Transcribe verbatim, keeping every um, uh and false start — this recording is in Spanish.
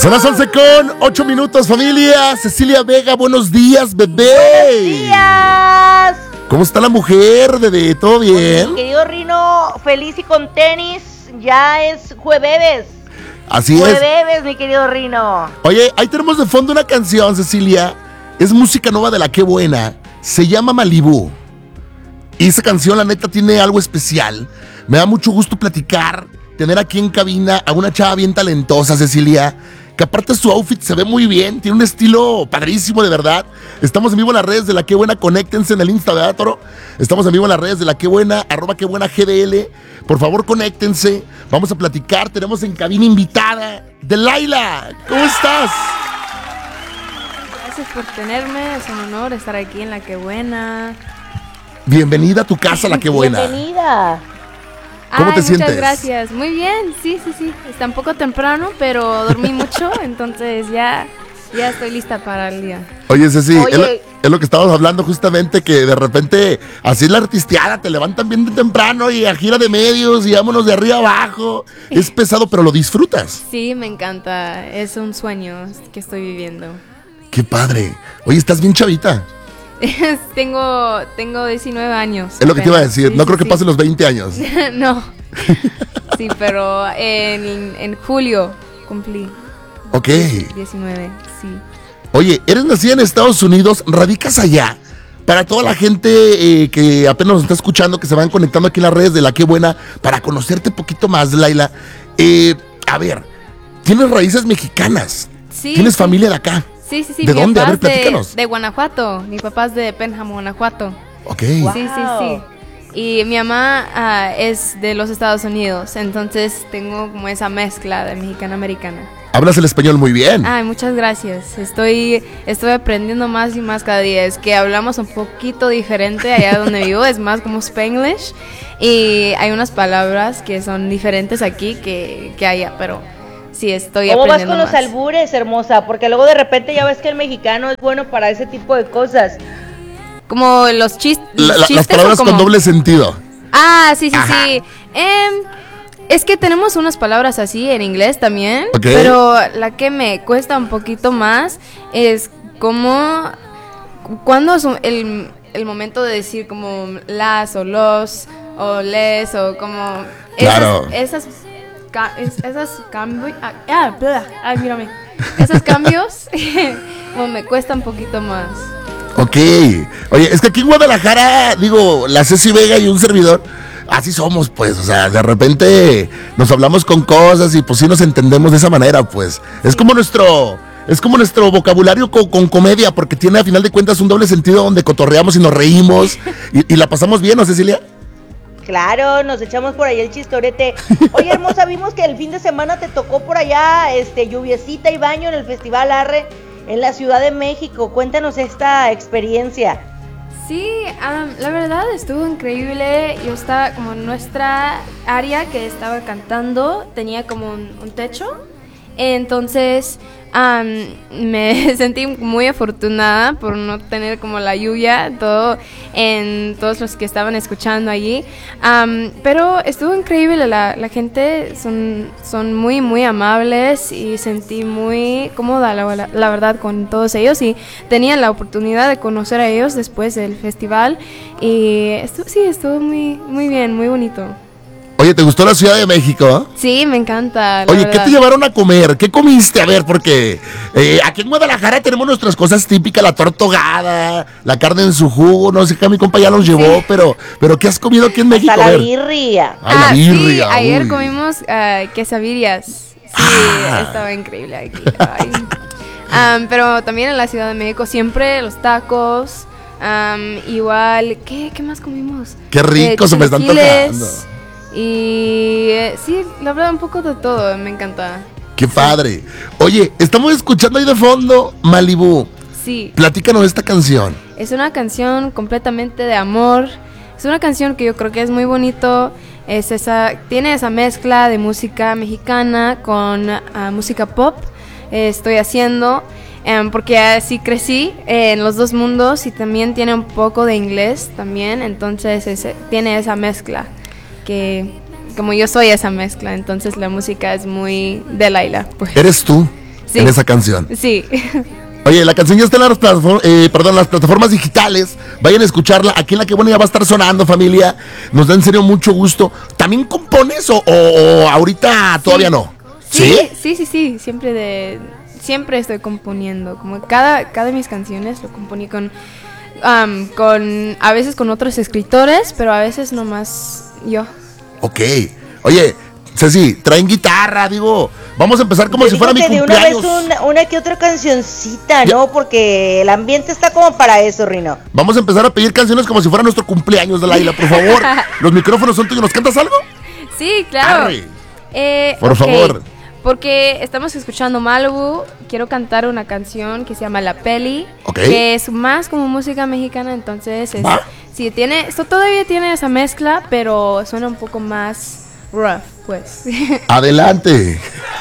Son las once con ocho minutos, familia. Cecilia Vega, buenos días, bebé. Buenos días. ¿Cómo está la mujer, bebé? ¿Todo bien? Mi querido Rino, feliz y con tenis. Ya es jueves. Así es. Jueves, mi querido Rino. Oye, ahí tenemos de fondo una canción, Cecilia. Es música nueva de La Qué Buena. Se llama Malibú. Y esa canción, la neta, tiene algo especial. Me da mucho gusto platicar, tener aquí en cabina a una chava bien talentosa, Cecilia, que aparte su outfit se ve muy bien, tiene un estilo padrísimo, de verdad. Estamos en vivo en las redes de La Qué Buena, conéctense en el Insta, ¿verdad, Toro? Estamos en vivo en las redes de La Qué Buena, arroba Qué Buena G D L. Por favor, conéctense, vamos a platicar. Tenemos en cabina invitada, Delilah. ¿Cómo estás? Gracias por tenerme, es un honor estar aquí en La Qué Buena. Bienvenida a tu casa, La Qué Buena. Bienvenida. ¿Cómo Ay, te muchas sientes? Gracias, muy bien, sí, sí, sí. Está un poco temprano, pero dormí mucho, entonces ya, ya estoy lista para el día. Oye, Ceci, Oye. Es, lo, es lo que estábamos hablando justamente, que de repente así es la artisteada, te levantan bien de temprano y a gira de medios y vámonos de arriba abajo. Es pesado, pero lo disfrutas. Sí, me encanta, es un sueño que estoy viviendo. Qué padre. Oye, estás bien chavita. tengo, tengo diecinueve años. Es lo que te iba a apenas. decir, Sí, no sí, creo que sí. pasen los veinte años. No, sí, pero en, en julio cumplí. Ok. diecinueve, sí. Oye, eres nacida en Estados Unidos, radicas allá. Para toda la gente eh, que apenas nos está escuchando, que se van conectando aquí en las redes de La Qué Buena, para conocerte un poquito más, Delilah. Eh, a ver, tienes raíces mexicanas. Sí, Tienes sí. familia de acá. Sí, sí, sí. ¿De mi dónde? A papá ver, es de, platícanos. de Guanajuato. Mi papá es de Pénjamo, Guanajuato. Ok. Wow. Sí, sí, sí. Y mi mamá ah, es de los Estados Unidos, entonces tengo como esa mezcla de mexicana-americana. Hablas el español muy bien. Ay, muchas gracias. Estoy, estoy aprendiendo más y más cada día. Es que hablamos un poquito diferente allá donde vivo, es más como Spanglish. Y hay unas palabras que son diferentes aquí que, que allá, pero sí, estoy ¿Cómo vas aprendiendo con los más. albures, hermosa? Porque luego de repente ya ves que el mexicano es bueno para ese tipo de cosas. Como los, chis- La- los la- chistes. las palabras o como... con doble sentido. Ah, sí, sí, Ajá. sí. Em, es que tenemos unas palabras así en inglés también, Ok. pero la que me cuesta un poquito más es como cuando es un- el, el momento de decir como las o los o les o como Claro. esas esas, ca- es- esas cambios. Ah, ah, bla, ay, mírame. Esos cambios como me cuesta un poquito más. Ok. Oye, es que aquí en Guadalajara, digo, la Ceci Vega y un servidor, así somos, pues. O sea, de repente nos hablamos con cosas y pues sí nos entendemos de esa manera, pues. Es como nuestro, es como nuestro vocabulario co- con comedia, porque tiene a final de cuentas un doble sentido donde cotorreamos y nos reímos y, y la pasamos bien, ¿no, Cecilia? Claro, nos echamos por ahí el chistorete. Oye, hermosa, vimos que el fin de semana te tocó por allá, este, lluviecita y baño en el Festival Arre en la Ciudad de México. Cuéntanos esta experiencia. Sí, um, la verdad estuvo increíble. Yo estaba como en nuestra área que estaba cantando, tenía como un, un techo. Entonces um, me sentí muy afortunada por no tener como la lluvia todo en todos los que estaban escuchando allí. Um, pero estuvo increíble, la, la gente son, son muy muy amables y sentí muy cómoda la, la, la verdad con todos ellos y tenía la oportunidad de conocer a ellos después del festival y estuvo, sí, estuvo muy, muy bien, muy bonito. Oye, ¿te gustó la Ciudad de México? Sí, me encanta. La Oye, ¿qué verdad. te llevaron a comer? ¿Qué comiste? A ver, porque eh, aquí en Guadalajara tenemos nuestras cosas típicas, la torta ahogada, la carne en su jugo, no sé qué mi compa ya los llevó, Sí. pero, pero ¿qué has comido aquí en México? Hasta A la ver. birria. Ay, la Ah, birria, sí, ayer uy. comimos uh, quesadillas. Sí, Ah. estaba increíble aquí. Ay. Um, pero también en la Ciudad de México siempre los tacos. Um, igual, ¿qué, ¿qué más comimos? Qué rico, Eh, se me están chilaquiles. tocando. Y eh, sí, la verdad un poco de todo, me encanta. Qué padre. Oye, estamos escuchando ahí de fondo Malibú. Sí, Platícanos de esta canción. es una canción completamente de amor. Es una canción que yo creo que es muy bonito. Es esa, tiene esa mezcla de música mexicana con ah, música pop. Eh, estoy haciendo em, porque así crecí eh, en los dos mundos y también tiene un poco de inglés también. Entonces ese- tiene esa mezcla que como yo soy esa mezcla, entonces la música es muy Delilah, pues. ¿Eres tú? Sí. en esa canción. Sí. Oye, la canción ya está en las, plataform- eh, perdón, las plataformas digitales. Vayan a escucharla. Aquí en La Que Buena ya va a estar sonando, familia. Nos da en serio mucho gusto. ¿También compones o, o- o ahorita todavía Sí. no? Sí, sí, sí, sí. Siempre de, siempre estoy componiendo. Como cada, cada de mis canciones lo componí con, um, con, a veces con otros escritores, pero a veces nomás yo. Ok. Oye, Ceci, traen guitarra, digo. Vamos a empezar como Yo si digo fuera mi que de una vez cumpleaños. una, una que otra cancioncita, Ya. ¿no? Porque el ambiente está como para eso, Rino. Vamos a empezar a pedir canciones como si fuera nuestro cumpleaños de Laila, por favor. Los micrófonos son tuyos. ¿Nos cantas algo? Sí, claro. Arre. Eh, Por ok, favor. Porque estamos escuchando Malibu, quiero cantar una canción que se llama La Peli, Ok. que es más como música mexicana, entonces es, ¿Va? sí, tiene, esto todavía tiene esa mezcla, pero suena un poco más rough, pues. Adelante.